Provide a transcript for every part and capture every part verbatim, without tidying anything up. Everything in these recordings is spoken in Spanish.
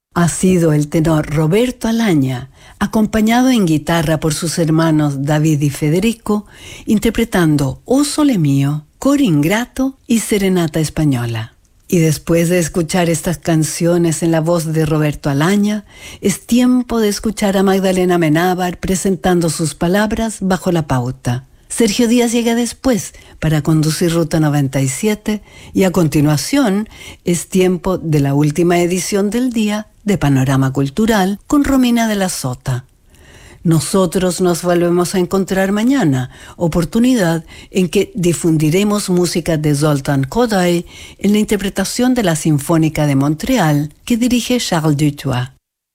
Ha sido el tenor Roberto Alaña, acompañado en guitarra por sus hermanos David y Federico, interpretando O Sole Mio, Cor Ingrato y Serenata Española. Y después de escuchar estas canciones en la voz de Roberto Alaña, es tiempo de escuchar a Magdalena Amenábar presentando sus palabras bajo la pauta. Sergio Díaz llega después para conducir Ruta noventa y siete y a continuación es tiempo de la última edición del día de Panorama Cultural con Romina de la Sota. Nosotros nos volvemos a encontrar mañana, oportunidad en que difundiremos música de Zoltán Kodály en la interpretación de la Sinfónica de Montreal que dirige Charles Dutoit.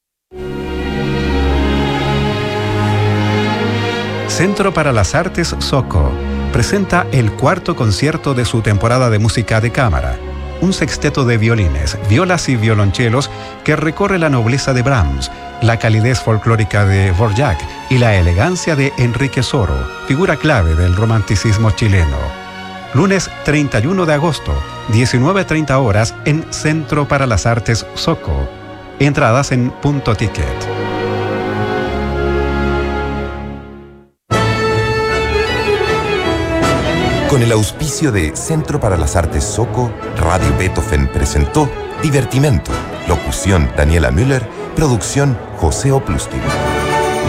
Centro para las Artes Soco presenta el cuarto concierto de su temporada de música de cámara, un sexteto de violines, violas y violonchelos que recorre la nobleza de Brahms, la calidez folclórica de Dvorak y la elegancia de Enrique Soro, figura clave del romanticismo chileno. Lunes treinta y uno de agosto, diecinueve treinta horas en Centro para las Artes Soco. Entradas en Punto Ticket. Con el auspicio de Centro para las Artes Soco, Radio Beethoven presentó Divertimento. Locución Daniela Müller, producción José Oplustin.